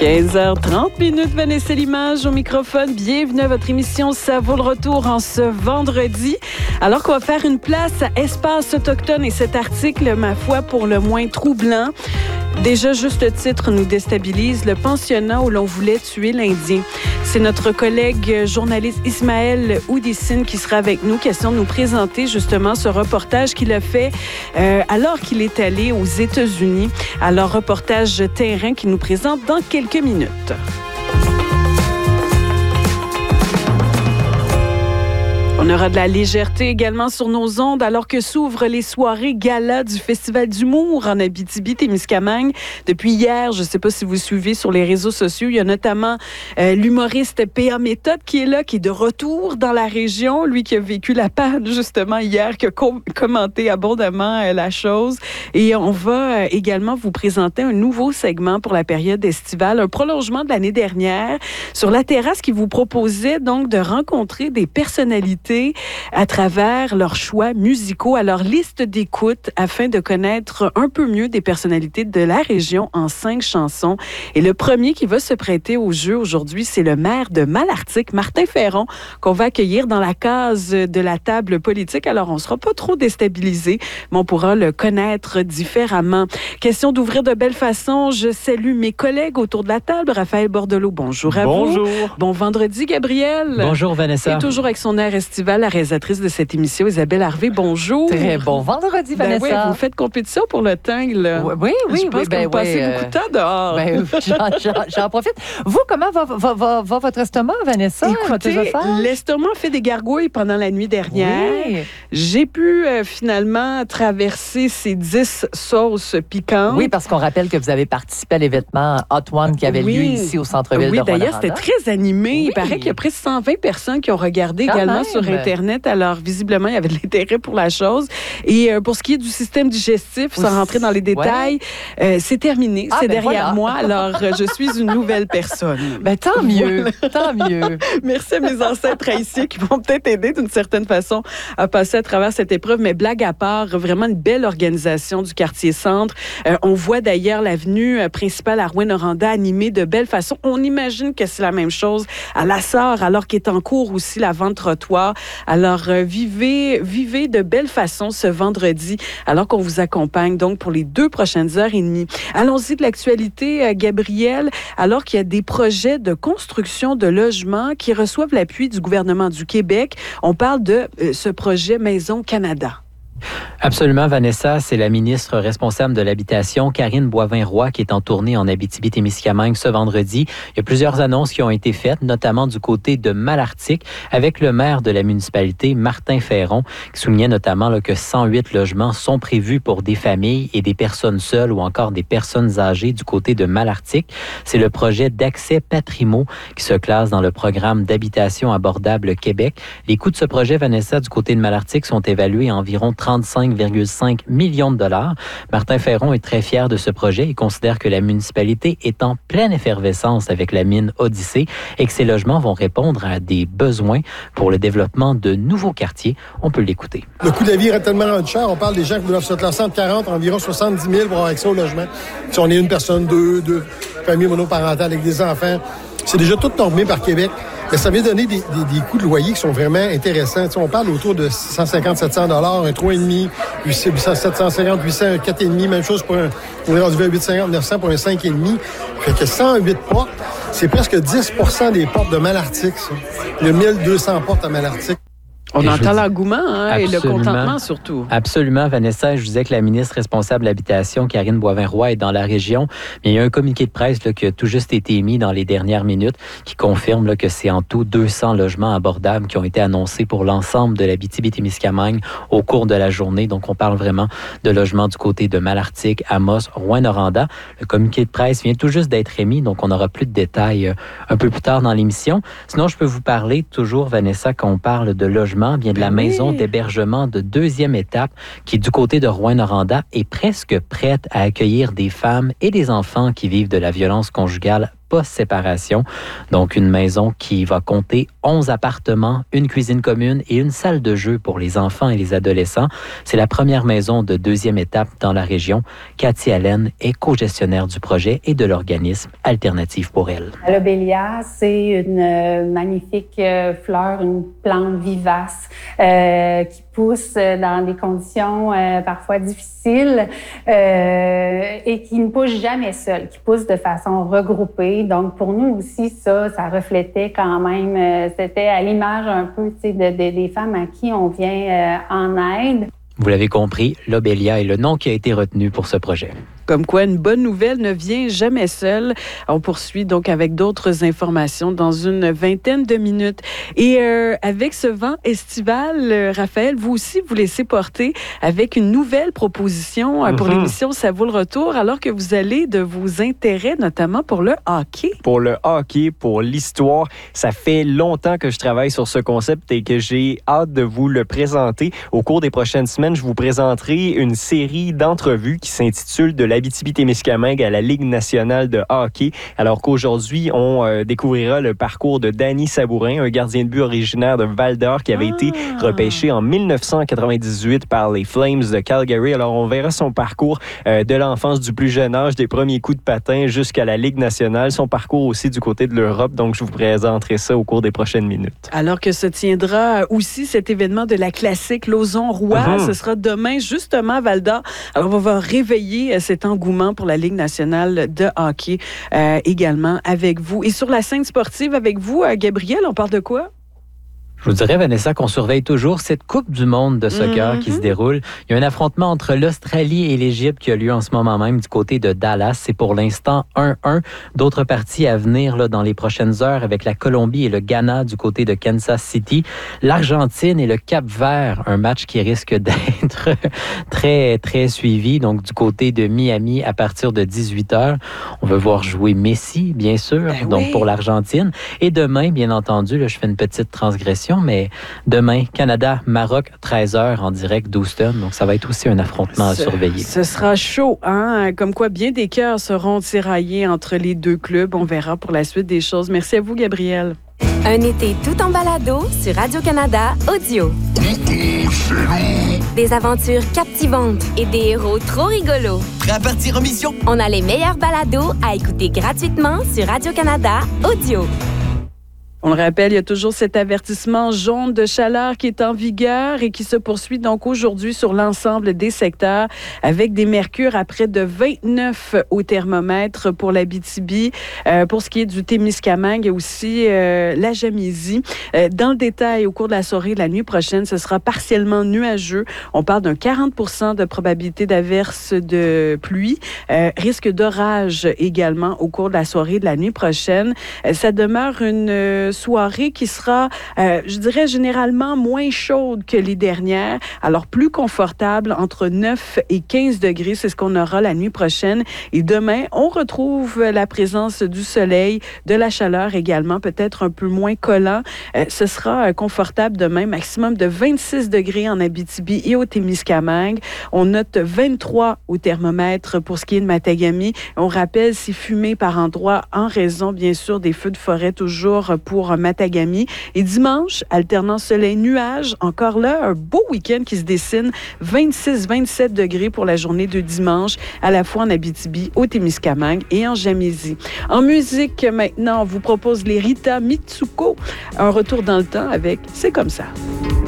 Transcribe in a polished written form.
15h30, Vanessa Limage au microphone. Bienvenue à votre émission Ça vaut le retour en ce vendredi. Alors qu'on va faire une place à Espace autochtone et cet article, ma foi, pour le moins troublant. Déjà, juste le titre nous déstabilise. Le pensionnat où l'on voulait tuer l'Indien. C'est notre collègue journaliste Ismaël Oudissine qui sera avec nous. Question de nous présenter justement ce reportage qu'il a fait alors qu'il est allé aux États-Unis. Alors, reportage terrain qu'il nous présente dans quelques minutes. On aura de la légèreté également sur nos ondes alors que s'ouvrent les soirées gala du Festival d'humour en Abitibi-Témiscamingue. Depuis hier, je ne sais pas si vous suivez sur les réseaux sociaux, il y a notamment l'humoriste P.A. Méthode qui est là, qui est de retour dans la région. Lui qui a vécu la panne justement hier, qui a commenté abondamment la chose. Et on va également vous présenter un nouveau segment pour la période estivale, un prolongement de l'année dernière sur la terrasse qui vous proposait donc de rencontrer des personnalités à travers leurs choix musicaux, à leur liste d'écoute, afin de connaître un peu mieux des personnalités de la région en 5 chansons. Et le premier qui va se prêter au jeu aujourd'hui, c'est le maire de Malartic, Martin Ferron, qu'on va accueillir dans la case de la table politique. Alors, on ne sera pas trop déstabilisé, mais on pourra le connaître différemment. Question d'ouvrir de belle façon. Je salue mes collègues autour de la table. Raphaël Bordelot, bonjour à vous. Bonjour. Bon vendredi, Gabriel. Bonjour, Vanessa. Et toujours avec son air estival, la réalisatrice de cette émission, Isabelle Harvey. Bonjour. Très bon vendredi, Ben Vanessa. oui, vous faites compétition pour le teint, là. Oui. Je pense que vous passez beaucoup de temps dehors. J'en profite. Vous, comment va votre estomac, Vanessa? Écoutez, l'estomac fait des gargouilles pendant la nuit dernière. Oui. J'ai pu finalement traverser ces 10 sauces piquantes. Oui, parce qu'on rappelle que vous avez participé à l'événement Hot One qui avait lieu ici au centre-ville de Rouyn-Noranda. Oui, d'ailleurs, c'était très animé. Oui. Il paraît qu'il y a presque 120 personnes qui ont regardé également sur Internet. Alors, visiblement, il y avait de l'intérêt pour la chose. Et pour ce qui est du système digestif, sans rentrer dans les détails, c'est terminé. C'est derrière moi. Alors, je suis une nouvelle personne. Ben, tant mieux. Tant mieux. Merci à mes ancêtres haïtiens qui vont peut-être aider d'une certaine façon à passer à travers cette épreuve. Mais blague à part, vraiment une belle organisation du quartier centre. On voit d'ailleurs l'avenue principale à Rouyn-Noranda animée de belle façon. On imagine que c'est la même chose à La Sarre, alors qu'est en cours aussi la vente trottoir. Alors, vivez de belle façon ce vendredi, alors qu'on vous accompagne donc pour les 2 prochaines heures et demie. Allons-y de l'actualité, Gabriel. Alors qu'il y a des projets de construction de logements qui reçoivent l'appui du gouvernement du Québec, on parle de ce projet Maison Canada. Absolument, Vanessa. C'est la ministre responsable de l'Habitation, Karine Boivin-Roy, qui est en tournée en Abitibi-Témiscamingue ce vendredi. Il y a plusieurs annonces qui ont été faites, notamment du côté de Malartic, avec le maire de la municipalité, Martin Ferron, qui soulignait notamment que 108 logements sont prévus pour des familles et des personnes seules ou encore des personnes âgées du côté de Malartic. C'est le projet d'accès Patrimo qui se classe dans le programme d'habitation abordable Québec. Les coûts de ce projet, Vanessa, du côté de Malartic sont évalués à environ 35,5 millions de dollars. Martin Ferron est très fier de ce projet et considère que la municipalité est en pleine effervescence avec la mine Odyssée et que ces logements vont répondre à des besoins pour le développement de nouveaux quartiers. On peut l'écouter. Le coût de la vie est tellement rendu cher. On parle des gens qui doivent se classer entre 40 environ 70 000 pour avoir accès au logement. Si on est une personne, deux familles monoparentales avec des enfants, c'est déjà tout normé par Québec. Mais ça vient donner des coûts de loyer qui sont vraiment intéressants. Tu sais, on parle autour de 650-700 $, un 3,5, 750, 800, un 4,5, même chose pour on est rendu à 850, 900 pour un 5,5. Fait que 108 portes, c'est presque 10 % des portes de Malartic, ça. Il y a 1200 portes à Malartic. On entend l'engouement et le contentement surtout. Absolument, Vanessa. Je disais que la ministre responsable de l'Habitation, Karine Boivin-Roy, est dans la région. Mais il y a un communiqué de presse qui a tout juste été émis dans les dernières minutes qui confirme que c'est en tout 200 logements abordables qui ont été annoncés pour l'ensemble de l'Abitibi-Témiscamingue au cours de la journée. Donc, on parle vraiment de logements du côté de Malartic, Amos, Rouyn-Noranda. Le communiqué de presse vient tout juste d'être émis, donc on aura plus de détails un peu plus tard dans l'émission. Sinon, je peux vous parler toujours, Vanessa, quand on parle de logements, bien de la maison d'hébergement de 2e étape qui, du côté de Rouyn-Noranda, est presque prête à accueillir des femmes et des enfants qui vivent de la violence conjugale post-séparation. Donc, une maison qui va compter 11 appartements, une cuisine commune et une salle de jeu pour les enfants et les adolescents. C'est la première maison de deuxième étape dans la région. Cathy Allen est co-gestionnaire du projet et de l'organisme Alternative pour elle. L'Obélia, c'est une magnifique fleur, une plante vivace qui pousse dans des conditions parfois difficiles et qui ne pousse jamais seule, qui pousse de façon regroupée. Donc, pour nous aussi, ça reflétait quand même, c'était à l'image un peu des femmes à qui on vient en aide. Vous l'avez compris, l'Obélia est le nom qui a été retenu pour ce projet. Comme quoi, une bonne nouvelle ne vient jamais seule. On poursuit donc avec d'autres informations dans une vingtaine de minutes. Et avec ce vent estival, Raphaël, vous aussi vous laissez porter avec une nouvelle proposition pour l'émission Ça vaut le retour, alors que vous allez de vos intérêts, notamment pour le hockey. Pour le hockey, pour l'histoire, ça fait longtemps que je travaille sur ce concept et que j'ai hâte de vous le présenter. Au cours des prochaines semaines, je vous présenterai une série d'entrevues qui s'intitule De l'Abitibi-Témiscamingue à la Ligue nationale de hockey. Alors qu'aujourd'hui, on découvrira le parcours de Danny Sabourin, un gardien de but originaire de Val-d'Or qui avait été repêché en 1998 par les Flames de Calgary. Alors on verra son parcours de l'enfance, du plus jeune âge, des premiers coups de patin jusqu'à la Ligue nationale, son parcours aussi du côté de l'Europe. Donc je vous présenterai ça au cours des prochaines minutes. Alors que se tiendra aussi cet événement de la classique Lauson-Roy. Ce sera demain justement à Val-d'Or. Alors on va réveiller cet engouement pour la Ligue nationale de hockey également avec vous. Et sur la scène sportive avec vous, Gabriel, on parle de quoi? Je vous dirais, Vanessa, qu'on surveille toujours cette Coupe du monde de soccer qui se déroule. Il y a un affrontement entre l'Australie et l'Égypte qui a lieu en ce moment même du côté de Dallas. C'est pour l'instant 1-1. D'autres parties à venir là, dans les prochaines heures avec la Colombie et le Ghana du côté de Kansas City. L'Argentine et le Cap-Vert, un match qui risque d'être très, très suivi. Donc, du côté de Miami à partir de 18h. On veut voir jouer Messi, bien sûr, donc pour l'Argentine. Et demain, bien entendu, là, je fais une petite transgression, mais demain, Canada-Maroc, 13h en direct d'Houston. Donc, ça va être aussi un affrontement à surveiller. Ce sera chaud, hein? Comme quoi, bien des cœurs seront tiraillés entre les deux clubs. On verra pour la suite des choses. Merci à vous, Gabriel. Un été tout en balado sur Radio-Canada Audio. Des aventures captivantes et des héros trop rigolos. Prêt à partir en mission? On a les meilleurs balados à écouter gratuitement sur Radio-Canada Audio. On le rappelle, il y a toujours cet avertissement jaune de chaleur qui est en vigueur et qui se poursuit donc aujourd'hui sur l'ensemble des secteurs avec des mercures à près de 29 au thermomètre pour l'Abitibi. Pour ce qui est du Témiscamingue et aussi la Jamaisie. Dans le détail, au cours de la soirée et de la nuit prochaine, ce sera partiellement nuageux. On parle d'un 40% de probabilité d'averse de pluie. Risque d'orage également au cours de la soirée et de la nuit prochaine. Ça demeure une soirée qui sera, je dirais, généralement moins chaude que les dernières, alors plus confortable, entre 9 et 15 degrés, c'est ce qu'on aura la nuit prochaine. Et demain, on retrouve la présence du soleil, de la chaleur également, peut-être un peu moins collant. Ce sera confortable demain, maximum de 26 degrés en Abitibi et au Témiscamingue. On note 23 au thermomètre pour ce qui est de Matagami. On rappelle, c'est fumé par endroits en raison, bien sûr, des feux de forêt toujours pour Matagami. Et dimanche, alternant soleil-nuage, encore là, un beau week-end qui se dessine, 26-27 degrés pour la journée de dimanche, à la fois en Abitibi, au Témiscamingue et en Jamaisie. En musique, maintenant, on vous propose les Rita Mitsuko. Un retour dans le temps avec C'est comme ça.